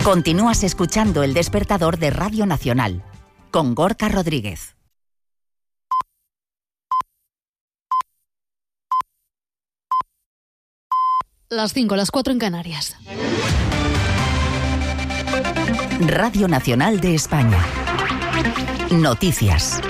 Continúas escuchando El Despertador de Radio Nacional, con Gorka Rodríguez. Las 5, las 4 en Canarias. Radio Nacional de España. Noticias.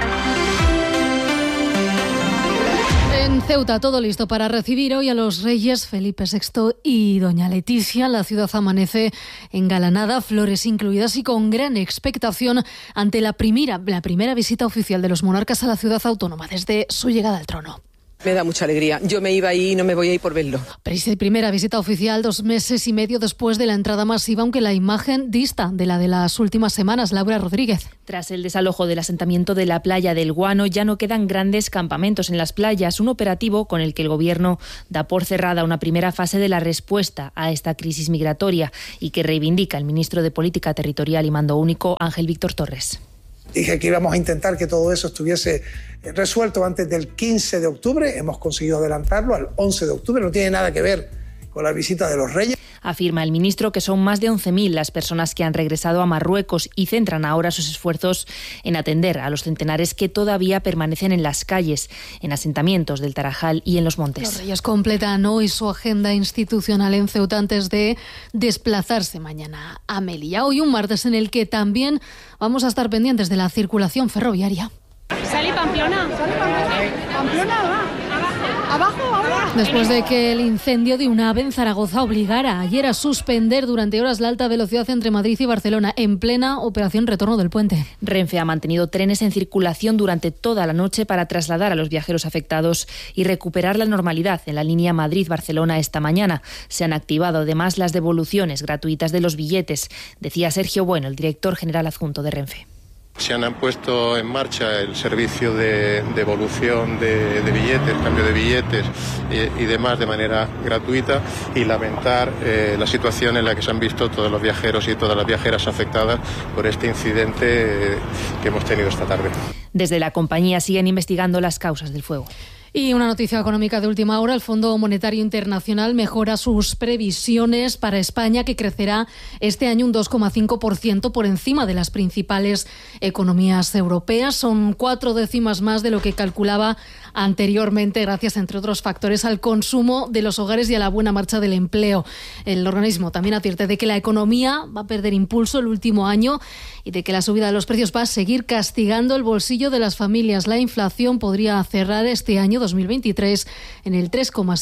En Ceuta, todo listo para recibir hoy a los reyes Felipe VI y doña Leticia. La ciudad amanece engalanada, flores incluidas y con gran expectación ante la primera visita oficial de los monarcas a la ciudad autónoma desde su llegada al trono. Me da mucha alegría. Yo me iba ahí y no me voy a ir por verlo. Primera visita oficial 2 meses y medio después de la entrada masiva, aunque la imagen dista de la de las últimas semanas. Laura Rodríguez. Tras el desalojo del asentamiento de la playa del Guano, ya no quedan grandes campamentos en las playas, un operativo con el que el Gobierno da por cerrada una primera fase de la respuesta a esta crisis migratoria y que reivindica el ministro de Política Territorial y Mando Único, Ángel Víctor Torres. Dije que íbamos a intentar que todo eso estuviese resuelto antes del 15 de octubre. Hemos conseguido adelantarlo al 11 de octubre. No tiene nada que ver con la visita de los reyes. Afirma el ministro que son más de 11.000 las personas que han regresado a Marruecos y centran ahora sus esfuerzos en atender a los centenares que todavía permanecen en las calles, en asentamientos del Tarajal y en los montes. Los reyes completan hoy su agenda institucional en Ceuta antes de desplazarse mañana a Melilla. Hoy un martes en el que también vamos a estar pendientes de la circulación ferroviaria. ¿Sale Pamplona? ¿Pamplona va? ¿Abajo ahora? Después de que el incendio de una ave en Zaragoza obligara ayer a suspender durante horas la alta velocidad entre Madrid y Barcelona en plena operación retorno del puente. Renfe ha mantenido trenes en circulación durante toda la noche para trasladar a los viajeros afectados y recuperar la normalidad en la línea Madrid-Barcelona esta mañana. Se han activado además las devoluciones gratuitas de los billetes, decía Sergio Bueno, el director general adjunto de Renfe. Se han puesto en marcha el servicio de devolución de billetes, cambio de billetes y demás de manera gratuita, y lamentar la situación en la que se han visto todos los viajeros y todas las viajeras afectadas por este incidente que hemos tenido esta tarde. Desde la compañía siguen investigando las causas del fuego. Y una noticia económica de última hora. El Fondo Monetario Internacional mejora sus previsiones para España, que crecerá este año un 2,5% por encima de las principales economías europeas. Son 4 décimas más de lo que calculaba anteriormente, gracias, entre otros factores, al consumo de los hogares y a la buena marcha del empleo. El organismo también advierte de que la economía va a perder impulso el último año y de que la subida de los precios va a seguir castigando el bolsillo de las familias. La inflación podría cerrar este año 2023 en el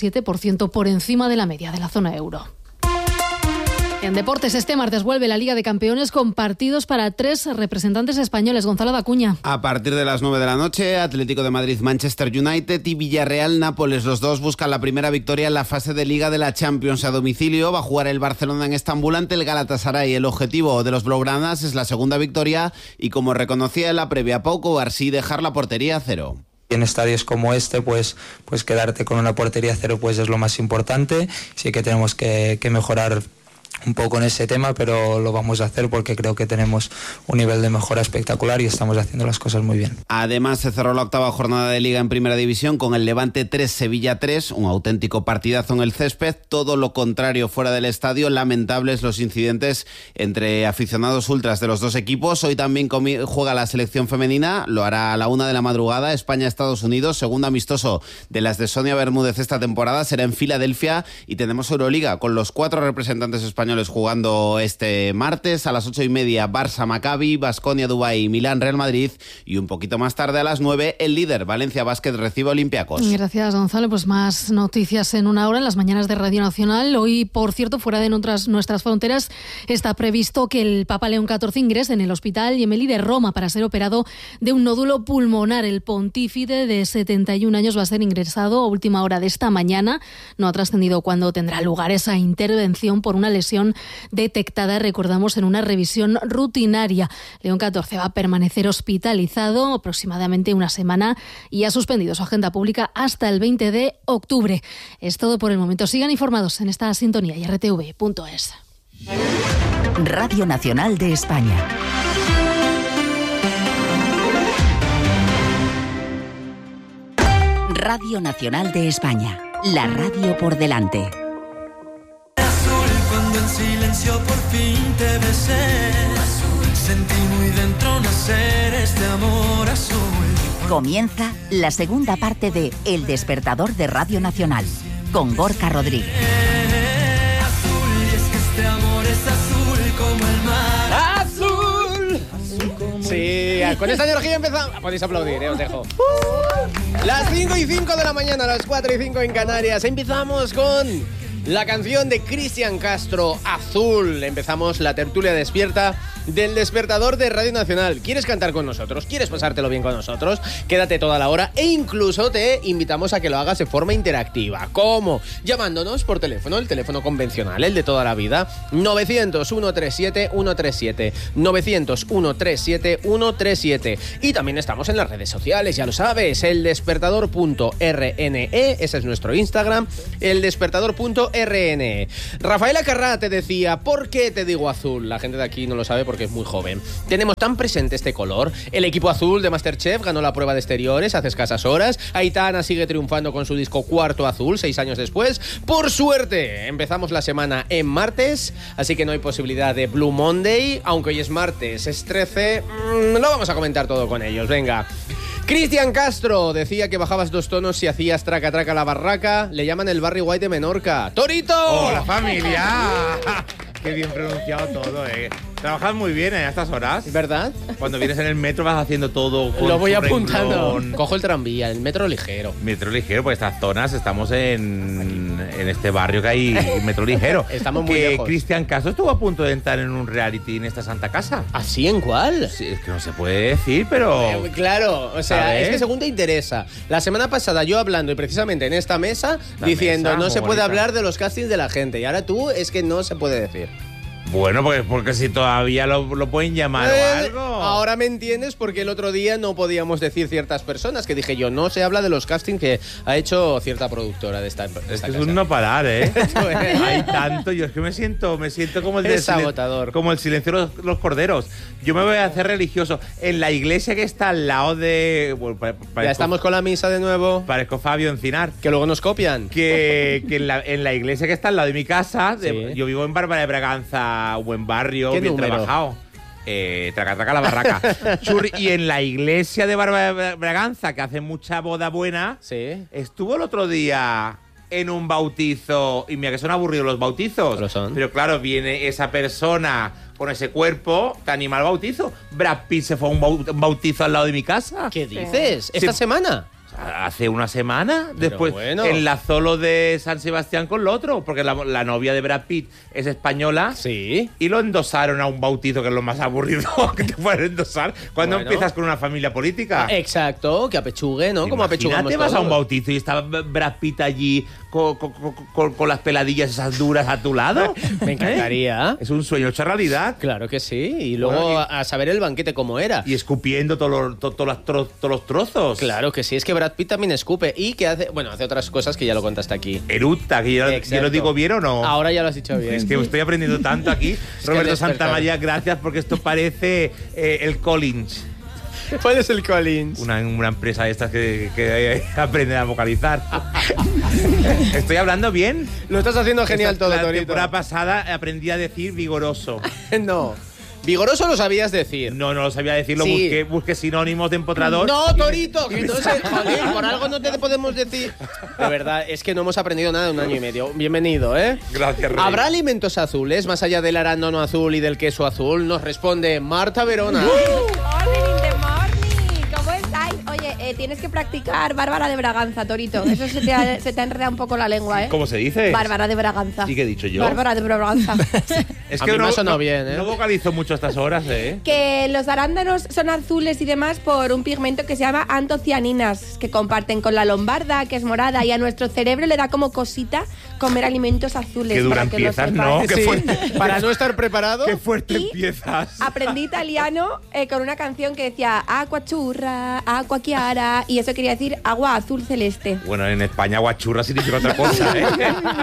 3,7% por encima de la media de la zona euro. En deportes, este martes vuelve la Liga de Campeones con partidos para 3 representantes españoles. Gonzalo Dacuña. A partir de las 9 de la noche, Atlético de Madrid, Manchester United y Villarreal, Nápoles. Los dos buscan la primera victoria en la fase de Liga de la Champions a domicilio. Va a jugar el Barcelona en Estambul ante el Galatasaray. El objetivo de los blaugranas es la segunda victoria y, como reconocía en la previa Pau Cubarsí, dejar la portería a 0. En estadios como este, pues quedarte con una portería a 0 pues es lo más importante. Sí que tenemos que mejorar un poco en ese tema, pero lo vamos a hacer porque creo que tenemos un nivel de mejora espectacular y estamos haciendo las cosas muy bien. Además, se cerró la 8ª jornada de Liga en Primera División con el Levante 3, Sevilla 3, un auténtico partidazo en el césped, todo lo contrario fuera del estadio. Lamentables los incidentes entre aficionados ultras de los dos equipos. Hoy también juega la selección femenina, lo hará a la 1 de la madrugada, España-Estados Unidos, segundo amistoso de las de Sonia Bermúdez esta temporada, será en Filadelfia, y tenemos Euroliga con los 4 representantes españoles jugando este martes a las 8:30, Barça Maccabi, Baskonia Dubái, Milán Real Madrid, y un poquito más tarde a las 9 el líder Valencia Basket recibe a Olympiacos. Gracias, Gonzalo. Pues más noticias en una hora en las mañanas de Radio Nacional. Hoy, por cierto, fuera de nuestras fronteras, está previsto que el Papa León XIV ingrese en el Hospital Gemelli de Roma para ser operado de un nódulo pulmonar. El pontífice de 71 años va a ser ingresado a última hora de esta mañana. No ha trascendido cuándo tendrá lugar esa intervención por una lesión detectada, recordamos, en una revisión rutinaria. León XIV va a permanecer hospitalizado aproximadamente una semana y ha suspendido su agenda pública hasta el 20 de octubre. Es todo por el momento. Sigan informados en esta sintonía y rtv.es. Radio Nacional de España. Radio Nacional de España. La radio por delante. Cuando en silencio por fin te besé. Sentí muy dentro nacer este amor azul. Comienza la segunda parte de El Despertador de Radio Nacional, con Gorka Rodríguez. Azul, y es que este amor es azul como el mar. ¡Azul! Sí, con esta energía empezamos. Podéis aplaudir, os dejo. Las 5:05 de la mañana, las 4:05 en Canarias. Empezamos con la canción de Cristian Castro, Azul. Empezamos la tertulia despierta del Despertador de Radio Nacional. ¿Quieres cantar con nosotros? ¿Quieres pasártelo bien con nosotros? Quédate toda la hora e incluso te invitamos a que lo hagas de forma interactiva. ¿Cómo? Llamándonos por teléfono, el teléfono convencional, el de toda la vida, 900-137-137, 900-137-137. Y también estamos en las redes sociales, ya lo sabes, eldespertador.rne, ese es nuestro Instagram, eldespertador.rne. Rafaela Carrá te decía, ¿por qué te digo azul? La gente de aquí no lo sabe porque es muy joven. Tenemos tan presente este color. El equipo azul de MasterChef ganó la prueba de exteriores hace escasas horas. Aitana sigue triunfando con su disco Cuarto Azul, 6 años después. Por suerte, empezamos la semana en martes, así que no hay posibilidad de Blue Monday, aunque hoy es martes, es 13. Lo vamos a comentar todo con ellos, venga. Cristian Castro decía que bajabas 2 tonos si hacías traca traca la barraca. Le llaman el Barry White de Menorca. ¡Torito! ¡Hola, familia! Qué bien pronunciado todo, Trabajas muy bien a estas horas. ¿Verdad? Cuando vienes en el metro vas haciendo todo con lo voy apuntando. renglón. Cojo el tranvía, el metro ligero. Metro ligero, pues estas zonas estamos en este barrio que hay metro ligero. Estamos muy lejos. Cristian Castro estuvo a punto de entrar en un reality en esta Santa Casa. ¿Así? ¿En cuál? Sí, es que no se puede decir, pero... Claro, o sea, ¿sabes? es que según te interesa. La semana pasada yo hablando y precisamente en esta mesa diciendo no se puede hablar de los castings de la gente y ahora tú es que no se puede decir. Bueno, pues porque si todavía lo pueden llamar o algo. Ahora me entiendes porque el otro día no podíamos decir ciertas personas que dije yo, no se habla de los castings que ha hecho cierta productora de esta es casa. un no parar, Hay tanto, yo es que me siento como el agotador. Como el silencio de los corderos. Yo me voy a hacer religioso. En la iglesia que está al lado de... Bueno, ya estamos con la misa de nuevo. Parezco Fabio Encinar. Que luego nos copian. Que en la iglesia que está al lado de mi casa, Sí. yo vivo en Bárbara de Braganza, buen barrio, ¿Qué bien número? trabajado. Traca traca la barraca. Y en la iglesia de Bárbara de Braganza, que hace mucha boda buena, Sí. estuvo el otro día en un bautizo, y mira que son aburridos los bautizos, Lo son. pero claro, viene esa persona con ese cuerpo, te anima al bautizo. Brad Pitt se fue a un bautizo al lado de mi casa. ¿Qué dices? ¿Esta semana? Hace una semana, Pero después bueno. enlazó lo de San Sebastián con lo otro, porque la novia de Brad Pitt es española. Sí. Y lo endosaron a un bautizo, que es lo más aburrido que te pueden endosar cuando Bueno. empiezas con una familia política. Exacto, que apechugue, ¿no? Como apechugamos Imagínate, vas a un todos. bautizo y está Brad Pitt allí con las peladillas esas duras a tu lado. Me encantaría. Es un sueño hecho realidad. Claro que sí. Y luego Bueno, a saber el banquete cómo era. Y escupiendo todos los trozos. Claro que sí, es que Brad Pitt también escupe y que hace otras cosas que ya lo contaste aquí. Eructa, que yo lo digo bien o no. Ahora ya lo has dicho bien. Es que estoy aprendiendo tanto aquí. que Roberto despertar. Santamaría, gracias, porque esto parece el Collins. ¿Cuál es el Collins? Una empresa de estas que aprende a vocalizar. ¿Estoy hablando bien? Lo estás haciendo genial todo, La Torito. temporada pasada aprendí a decir vigoroso. No. Vigoroso lo sabías decir. No lo sabía decirlo. Sí. Busqué sinónimos de empotrador. No, Torito, que entonces, joder, por algo no te podemos decir. De verdad, es que no hemos aprendido nada en 1 año y medio. Bienvenido, ¿eh? Gracias, Rey. ¿Habrá alimentos azules más allá del arándano azul y del queso azul? Nos responde Marta Verona. Morning in the morning. ¿Cómo estáis? Oye, tienes que practicar Bárbara de Braganza, Torito. Eso se te ha enredado un poco la lengua, ¿eh? ¿Cómo se dice? Bárbara de Braganza. ¿Y qué he dicho yo? Bárbara de Braganza. Es A que mí me no, ha sonado no- bien, ¿eh? no vocalizo mucho a estas horas, Que los arándanos son azules y demás por un pigmento que se llama antocianinas, que comparten con la lombarda, que es morada, y a nuestro cerebro le da como cosita comer alimentos azules. Qué dura para que lo empiezas, sepas. ¿no? Qué Sí, fuerte. para no estar preparado. Qué fuerte Y empiezas. Aprendí italiano con una canción que decía agua churra, agua chiara, y eso quería decir agua azul celeste. Bueno, en España guachurra significa otra cosa, ¿eh?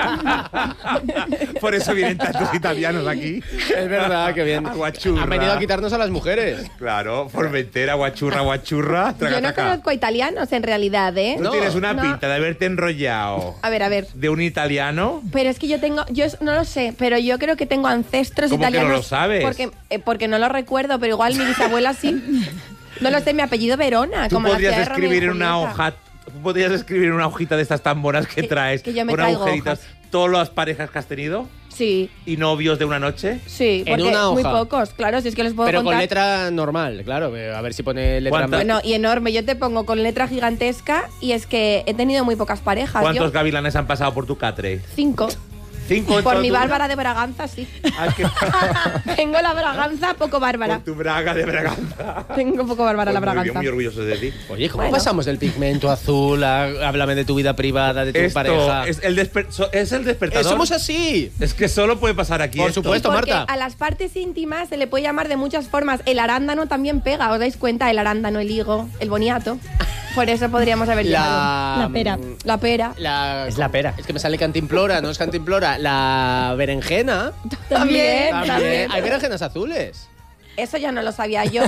Por eso vienen tantos italianos aquí. Es verdad, que bien. Aguachurra. Han venido a quitarnos a las mujeres. Claro, Formentera, guachurra, traga, Yo no traca. conozco italianos en realidad, ¿eh? Tú tienes una No. pinta de haberte enrollado A ver. de un italiano italiano? Pero es que yo no lo sé, pero yo creo que tengo ancestros ¿Cómo italianos. que no lo sabes? Porque no lo recuerdo, pero igual mi bisabuela sí. No lo sé, mi apellido Verona. Tú como podrías la ciudad de escribir en Romeo y una Julieta. hoja. Tú podrías escribir en una hojita de estas tan monas que traes. que yo me con traigo agujeritos. hojas. ¿Todas las parejas que has tenido? Sí. ¿Y novios de una noche? Sí, En porque una muy hoja. pocos, claro, si es que los puedo Pero contar. con letra normal, claro. A ver si pone letra ¿Cuántas? Bueno, y enorme. Yo te pongo con letra gigantesca y es que he tenido muy pocas parejas. ¿Cuántos Yo, gavilanes han pasado por tu catre? 5. 5 en Por toda mi tu vida? Bárbara de Braganza, sí. Ah, que- Tengo la Braganza poco Bárbara. Por tu braga de Braganza. Tengo poco Bárbara la Pues muy bien, Braganza. muy orgulloso de ti. Oye, ¿cómo Bueno. pasamos del pigmento azul a háblame de tu vida privada, de tu Esto pareja? es el despertador. Somos así. Es que solo puede pasar aquí. Por esto. supuesto. Porque Marta. a las partes íntimas se le puede llamar de muchas formas. El arándano también pega, ¿os dais cuenta? El arándano, el higo, el boniato. Por eso podríamos haber llamado. La pera. La pera. Es la pera. Es que me sale cantimplora, no es cantimplora. La berenjena. También. También. Hay berenjenas azules. Eso ya no lo sabía yo.